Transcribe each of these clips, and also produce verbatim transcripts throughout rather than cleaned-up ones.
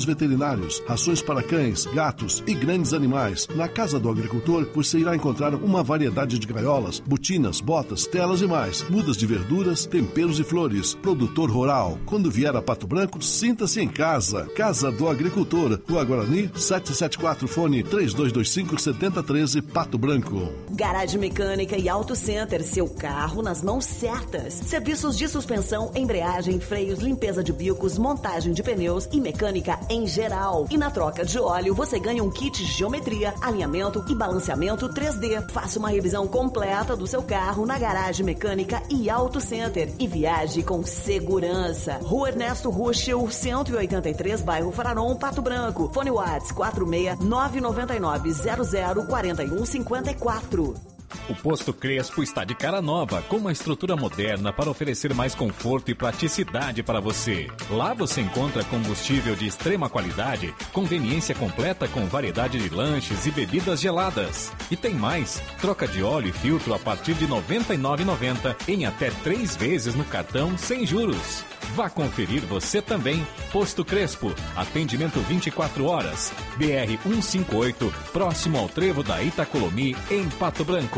veterinários, rações para cães, gatos e grandes animais. Na Casa do Agricultor, você irá encontrar uma variedade de gaiolas, botinas, botas, telas e mais, mudas de verduras, temperos e flores. Produtor rural. Quando vier a Pato Branco, sinta-se em casa. Casa do Agricultor, Rua Guarani, setecentos e setenta e quatro, fone três dois dois cinco, sete zero um três, Pato Branco. Garagem Mecânica e Auto Center, seu carro nas mãos certas. Serviços de suspensão, embreagem, freios, limpeza de bicos, montagem de pneus e mecânica em geral. E na troca de óleo, você ganha um kit de geometria, alinhamento e balanceamento três D. Faça uma revisão completa do seu carro na Garagem Mecânica e Auto Center e viaje com segurança. Rua Ernesto Ruschel, cento e oitenta e três, bairro Fararon, Pato Branco. Fone Whats quatro seis nove nove nove zero zero quatro um cinco quatro. O Posto Crespo está de cara nova, com uma estrutura moderna para oferecer mais conforto e praticidade para você. Lá você encontra combustível de extrema qualidade, conveniência completa com variedade de lanches e bebidas geladas. E tem mais, troca de óleo e filtro a partir de noventa e nove reais e noventa centavos em até três vezes no cartão sem juros. Vá conferir você também. Posto Crespo, atendimento vinte e quatro horas. B R cento e cinquenta e oito, próximo ao trevo da Itacolomi, em Pato Branco.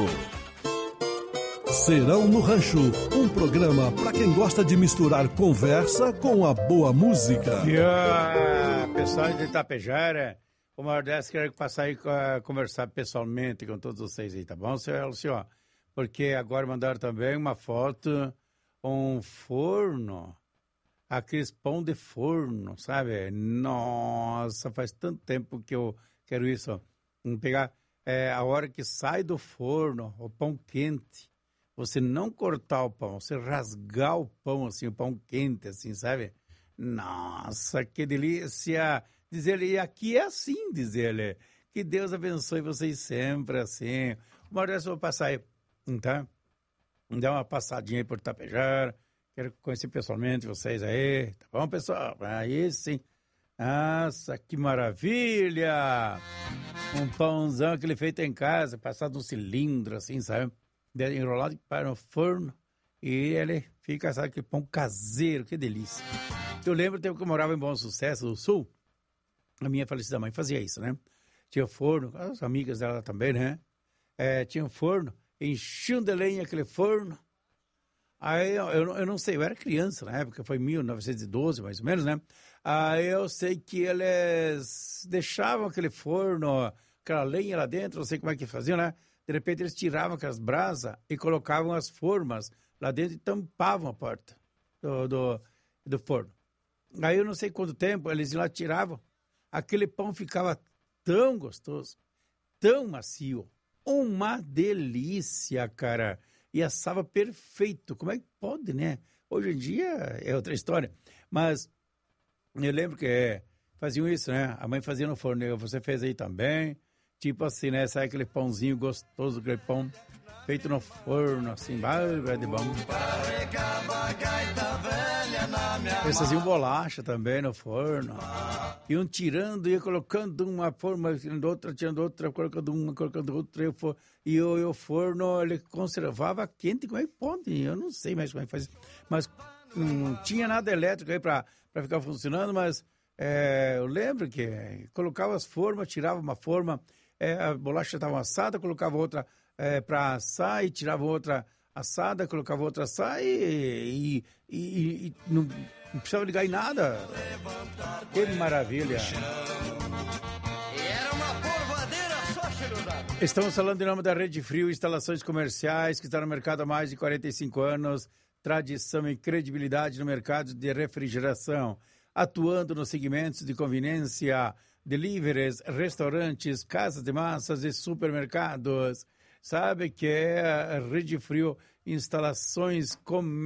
Serão no Rancho, um programa para quem gosta de misturar conversa com a boa música. Yeah, pessoal de Itapejara, uma hora dessa quero passar aí uh, conversar pessoalmente com todos vocês aí, tá bom, senhor? senhor? Porque agora mandaram também uma foto, um forno, aqueles pão de forno, sabe? Nossa, faz tanto tempo que eu quero isso. Vamos pegar é, a hora que sai do forno, o pão quente. Você não cortar o pão, você rasgar o pão, assim, o pão quente, assim, sabe? Nossa, que delícia! Diz ele, e aqui é assim, diz ele. Que Deus abençoe vocês sempre, assim. Uma hora dessa eu vou passar aí, então, dar uma passadinha aí por Itapejara. Quero conhecer pessoalmente vocês aí, tá bom, pessoal? Aí sim. Nossa, que maravilha! Um pãozão que ele feito em casa, passado num cilindro, assim, sabe? Enrolado para o forno. E ele fica, sabe, que pão caseiro, que delícia. Eu lembro do tempo que eu morava em Bom Sucesso do Sul. A minha falecida mãe fazia isso, né? Tinha forno, as amigas dela também, né? É, tinha um forno, enchiam de lenha aquele forno. Aí eu, eu, eu não sei, eu era criança na época, foi em mil novecentos e doze mais ou menos, né? Aí eu sei que eles deixavam aquele forno, aquela lenha lá dentro, não sei como é que faziam, né? De repente eles tiravam aquelas brasas e colocavam as formas lá dentro e tampavam a porta do, do, do forno. Aí eu não sei quanto tempo eles lá tiravam, aquele pão ficava tão gostoso, tão macio, uma delícia, cara. E assava perfeito. Como é que pode, né? Hoje em dia é outra história. Mas eu lembro que é, faziam isso, né? A mãe fazia no forno. Você fez aí também. Tipo assim, né? Sai aquele pãozinho gostoso, aquele pão feito no forno, assim. Vai, vai de bom. Eles faziam bolacha também no forno. Iam tirando, ia colocando uma forma, tirando outra, tirando outra, colocando uma, colocando outra. Eu for, e, o, e o forno, ele conservava quente. Como é que pode? Eu não sei mais como é que faz. Mas não tinha nada elétrico aí para ficar funcionando, mas é, eu lembro que colocava as formas, tirava uma forma, é, a bolacha estava assada, colocava outra é, para assar e tirava outra assada, colocava outra assar e, e, e, e não, não precisava ligar em nada. Que maravilha! Estamos falando em nome da Rede Frio, instalações comerciais que está no mercado há mais de quarenta e cinco anos, tradição e credibilidade no mercado de refrigeração, atuando nos segmentos de conveniência, deliveries, restaurantes, casas de massas e supermercados. Sabe que é a Rede Frio, instalações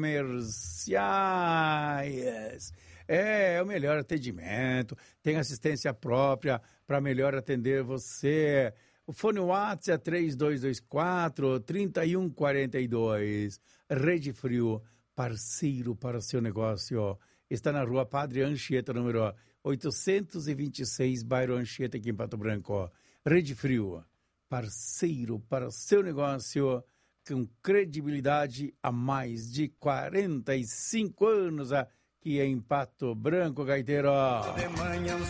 comerciais. É, é o melhor atendimento, tem assistência própria para melhor atender você. O fone WhatsApp é três dois dois quatro, três um quatro dois. Rede Frio, parceiro para o seu negócio. Está na rua Padre Anchieta, número oitocentos e vinte e seis, bairro Anchieta, aqui em Pato Branco. Rede Frio, parceiro para o seu negócio, com credibilidade há mais de quarenta e cinco anos aqui em Pato Branco, gaiteiro.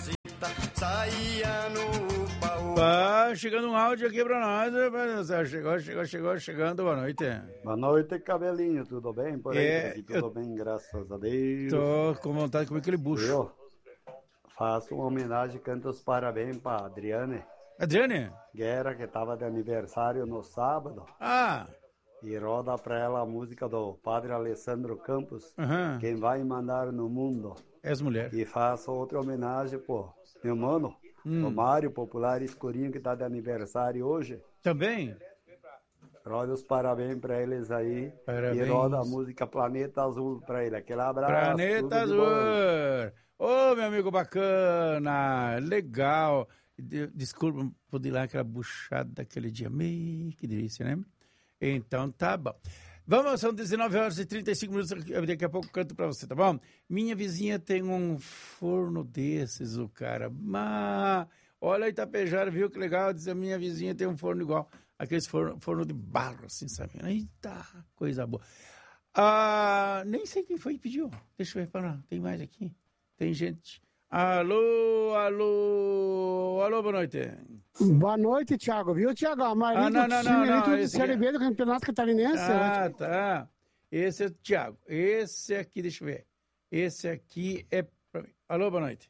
saía no pau. Ah, chegando um áudio aqui pra nós. Chegou, chegou, chegou, chegando. Boa noite. Boa noite, cabelinho. Tudo bem por aí? É, Aqui tudo eu... bem, graças a Deus. Tô com vontade de comer aquele bucho. Eu faço uma homenagem e canto os parabéns pra Adriane. Adriane? Guerra, que tava de aniversário no sábado. Ah! E roda pra ela a música do Padre Alessandro Campos, Uhum. Quem Vai Mandar no Mundo. És mulher. E faço outra homenagem, pô, meu mano, hum. o Mário, popular escurinho, que tá de aniversário hoje. Também? Roda os parabéns pra eles aí. Parabéns. E roda a música Planeta Azul pra ele. Aquele abraço. Planeta Azul. Ô, oh, meu amigo bacana. Legal. Desculpa, pude ir lá aquela buchada daquele dia. Meio que delícia, né? Então tá bom. Vamos, são dezenove horas e trinta e cinco minutos. Daqui a pouco eu canto pra você, tá bom? Minha vizinha tem um forno desses, o cara. Mas, olha, Itapejara, viu que legal? Diz a minha vizinha tem um forno igual. Aqueles forno, forno de barro, assim, sabe? Eita, coisa boa. Ah, nem sei quem foi que pediu. Deixa eu ver, para tem mais aqui. Tem gente. Alô, alô, alô, boa noite. Boa noite, Thiago. Viu, Thiago? A maioria ah, não, do não, time não, ali, não, tudo de Série aqui... B do Campeonato Catarinense. Ah, né? tá. Esse é o Thiago. Esse aqui, deixa eu ver. Esse aqui é pra mim. Alô, boa noite.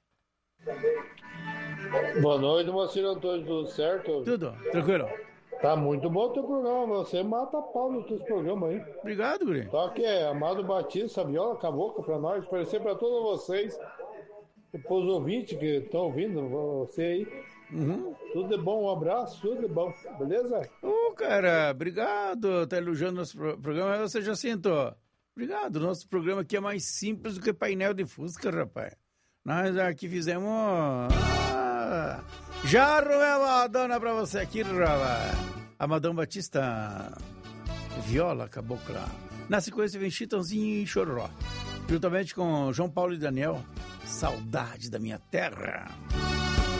Boa noite, Moacir Antônio, tudo certo? Tudo, tranquilo. Tá muito bom o teu programa, você mata pau nos teus programas aí. Obrigado, guri. Só que é Amado Batista, Viola Caboclo pra nós, parecer pra todos vocês. E pros ouvintes que estão ouvindo, você aí. Uhum. Tudo de bom, um abraço, tudo de bom, beleza? Ô, oh, cara, obrigado. Tá elogiando nosso programa, você já sentou. Obrigado, nosso programa aqui é mais simples do que painel de Fusca, rapaz. Nós aqui fizemos... Ah, já arrumamos a dona pra você aqui, rapaz. Amadão Batista, Viola Cabocla. Na sequência vem Chitãozinho e Chororó. Juntamente com João Paulo e Daniel, Saudade da Minha Terra.